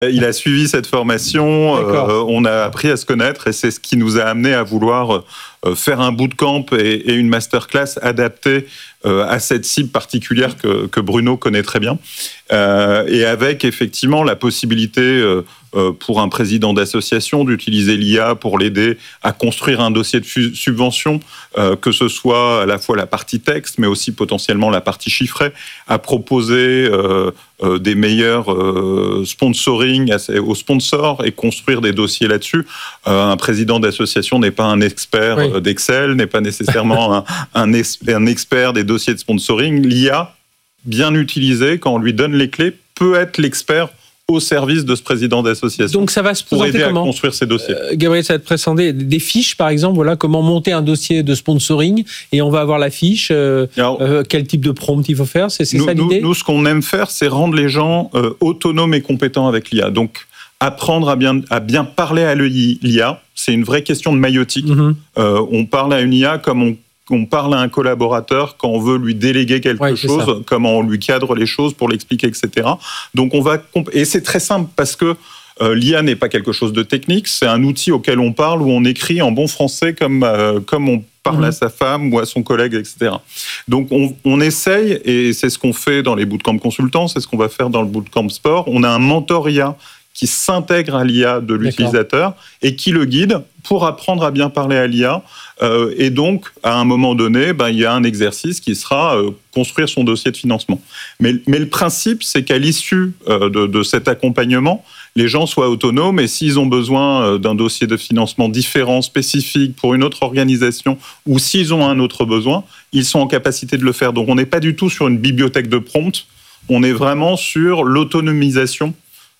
Il a suivi cette formation, on a appris à se connaître et c'est ce qui nous a amené à vouloir faire un bootcamp et une masterclass adaptée à cette cible particulière que Bruno connaît très bien. Et avec effectivement la possibilité pour un président d'association d'utiliser l'IA pour l'aider à construire un dossier de subvention, que ce soit à la fois la partie texte, mais aussi potentiellement la partie chiffrée, à proposer des meilleurs sponsoring aux sponsors et construire des dossiers là-dessus. Un président d'association n'est pas un expert d'Excel, n'est pas nécessairement un expert des dossiers de sponsoring. L'IA, bien utilisée, quand on lui donne les clés, peut être l'expert au service de ce président d'association. Donc ça va se présenter pour aider comment à construire ces dossiers. Gabriel, ça va te présenter des fiches, par exemple, voilà, comment monter un dossier de sponsoring, et on va avoir la fiche, quel type de prompt il faut faire, c'est ça l'idée ? Nous, ce qu'on aime faire, c'est rendre les gens autonomes et compétents avec l'IA. Donc, apprendre à bien parler à l'IA, c'est une vraie question de maïotique. On parle à une IA comme on parle à un collaborateur quand on veut lui déléguer quelque chose, comment on lui cadre les choses pour l'expliquer, etc. Donc et c'est très simple parce que l'IA n'est pas quelque chose de technique, c'est un outil auquel on parle, où on écrit en bon français comme on parle à sa femme ou à son collègue, etc. Donc on essaye, et c'est ce qu'on fait dans les bootcamps consultants, c'est ce qu'on va faire dans le bootcamp sport. On a un mentor IA qui s'intègre à l'IA de l'utilisateur et qui le guide pour apprendre à bien parler à l'IA. Et donc, à un moment donné, il y a un exercice qui sera construire son dossier de financement. Mais le principe, c'est qu'à l'issue de cet accompagnement, les gens soient autonomes, et s'ils ont besoin d'un dossier de financement différent, spécifique, pour une autre organisation, ou s'ils ont un autre besoin, ils sont en capacité de le faire. Donc, on n'est pas du tout sur une bibliothèque de prompts, on est vraiment sur l'autonomisation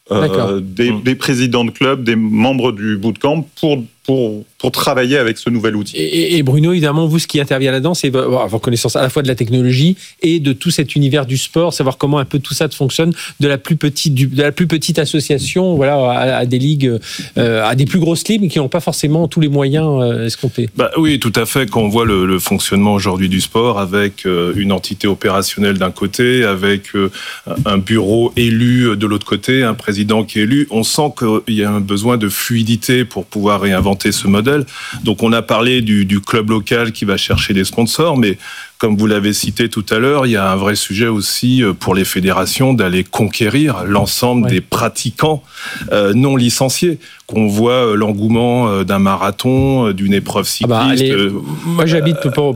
des présidents de club, des membres du bootcamp pour travailler avec ce nouvel outil. Et Bruno, évidemment, vous, ce qui intervient là-dedans, c'est avoir connaissance à la fois de la technologie et de tout cet univers du sport, savoir comment un peu tout ça fonctionne, de la plus petite association, voilà, à des ligues, à des plus grosses ligues qui n'ont pas forcément tous les moyens escomptés. Oui, tout à fait. Quand on voit le fonctionnement aujourd'hui du sport, avec une entité opérationnelle d'un côté, avec un bureau élu de l'autre côté, un président qui est élu, on sent qu'il y a un besoin de fluidité pour pouvoir réinventer ce modèle. Donc on a parlé du club local qui va chercher des sponsors, mais comme vous l'avez cité tout à l'heure, il y a un vrai sujet aussi pour les fédérations d'aller conquérir l'ensemble des pratiquants non licenciés. Qu'on voit l'engouement d'un marathon, d'une épreuve cycliste. Moi, j'habite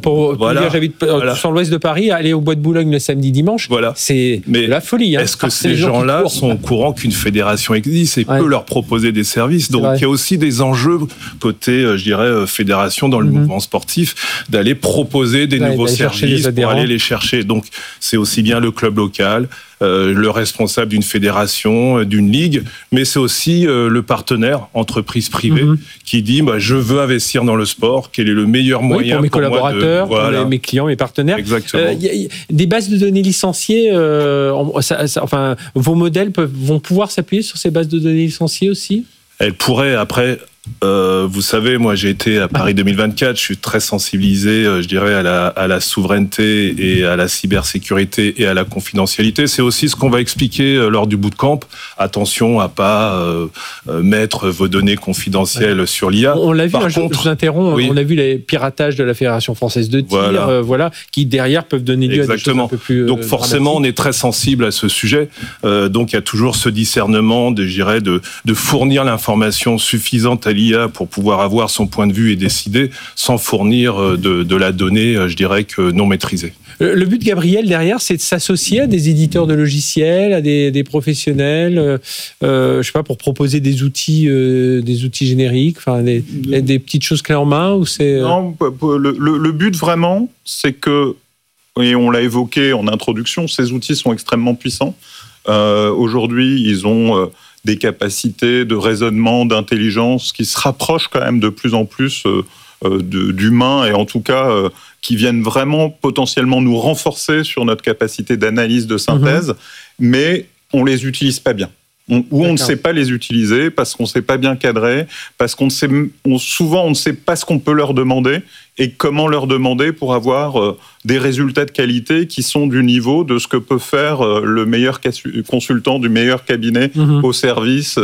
sur l'ouest de Paris. Aller au Bois de Boulogne le samedi, dimanche, c'est la folie. Est-ce que ces gens-là sont au courant qu'une fédération existe et peut leur proposer des services ? Donc, il y a aussi des enjeux côté, je dirais, fédération dans le mouvement sportif, d'aller proposer des nouveaux services pour aller les chercher. Donc, c'est aussi bien le club local, le responsable d'une fédération, d'une ligue, mais c'est aussi le partenaire, entreprise privée, qui dit je veux investir dans le sport, quel est le meilleur moyen pour mes collaborateurs, pour mes clients, mes partenaires. Exactement. Des bases de données licenciées, vos modèles vont pouvoir s'appuyer sur ces bases de données licenciées aussi ? Elles pourraient, après... vous savez, moi j'ai été à Paris 2024, je suis très sensibilisé, je dirais, à la souveraineté et à la cybersécurité et à la confidentialité. C'est aussi ce qu'on va expliquer lors du bootcamp. Attention à pas mettre vos données confidentielles sur l'IA. On l'a vu, je vous interromps, on a vu les piratages de la Fédération française de tir, qui derrière peuvent donner lieu à des choses un peu plus Donc forcément, on est très sensible à ce sujet. Donc il y a toujours ce discernement, de fournir l'information suffisante à l'IA pour pouvoir avoir son point de vue et décider sans fournir de la donnée, je dirais, que non maîtrisée. Le but, Gabriel, derrière, c'est de s'associer à des éditeurs de logiciels, à des professionnels, je sais pas, pour proposer des outils génériques, des petites choses clés en main, ou c'est... Non, le but vraiment, c'est que, et on l'a évoqué en introduction, ces outils sont extrêmement puissants. Aujourd'hui, ils ont des capacités de raisonnement, d'intelligence qui se rapprochent quand même de plus en plus d'humains, et en tout cas qui viennent vraiment potentiellement nous renforcer sur notre capacité d'analyse, de synthèse, mais on les utilise pas bien. on ne sait pas les utiliser, parce qu'on ne sait pas bien cadrer, parce souvent on ne sait pas ce qu'on peut leur demander et comment leur demander pour avoir des résultats de qualité qui sont du niveau de ce que peut faire le meilleur consultant du meilleur cabinet au service